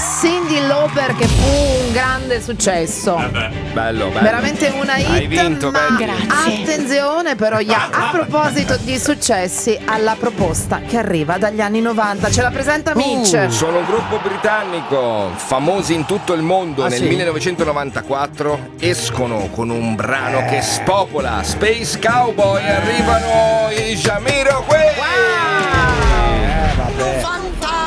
Cyndi Lauper, che fu un grande successo. Bello. Veramente una hit. Hai vinto, ma Betty. Grazie. attenzione però, a proposito di successi, alla proposta che arriva dagli anni 90. Ce la presenta Mitch. Sono un gruppo britannico, famosi in tutto il mondo. Nel sì? 1994 escono con un brano che spopola Space Cowboy. Arrivano i Jamiroquai. Wow! Vabbè. 90